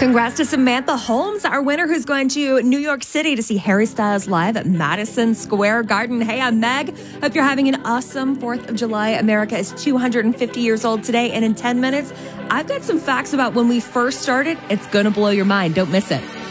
Congrats to Samantha Holmes, our winner, who's going to New York City to see Harry Styles live at Madison Square Garden. Hey, I'm Meg. Hope you're having an awesome 4th of July. America is 250 years old today, and in 10 minutes, I've got some facts about when we first started. It's going to blow your mind. Don't miss it.